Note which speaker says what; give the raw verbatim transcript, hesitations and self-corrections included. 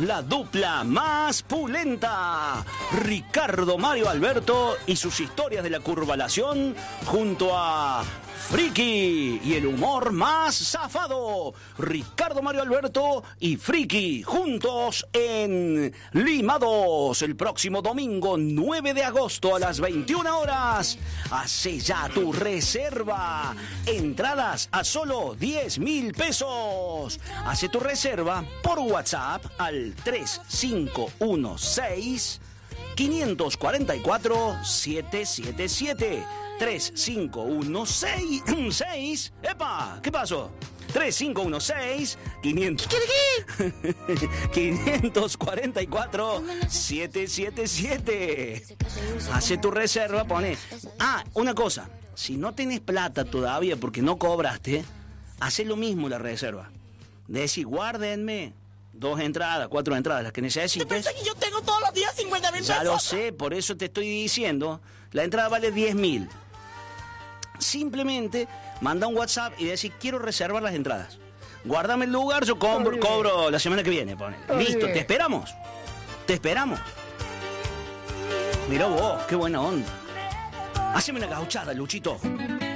Speaker 1: la dupla más pulenta. Ricardo Mario Alberto y sus historias de la curvalación junto a Friki y el humor más zafado. Ricardo Mario Alberto y Friki juntos en Limados el próximo domingo nueve de agosto a las veintiuna horas. Hace ya tu reserva. Entradas a solo diez mil pesos. Hace tu reserva por WhatsApp al tres cinco uno seis, cinco cuatro cuatro, siete siete siete. tres cinco uno seis. ¡Epa! ¿Qué pasó? tres cinco uno seis, quinientos cuatro cuatro, siete siete siete. Hace tu reserva, pone. Ah, una cosa. Si no tenés plata todavía porque no cobraste, hace lo mismo la reserva. Decí, guárdenme dos entradas, cuatro entradas, las que necesites.
Speaker 2: ¿Te pensás que yo tengo todos los días cincuenta mil pesos?
Speaker 1: Ya lo sé, por eso te estoy diciendo. La entrada vale diez mil. Simplemente manda un WhatsApp y decir, quiero reservar las entradas. Guárdame el lugar, yo cobro, cobro la semana que viene. Ponele. Listo, te esperamos. Te esperamos. Mirá vos, qué buena onda. Haceme una gauchada, Luchito.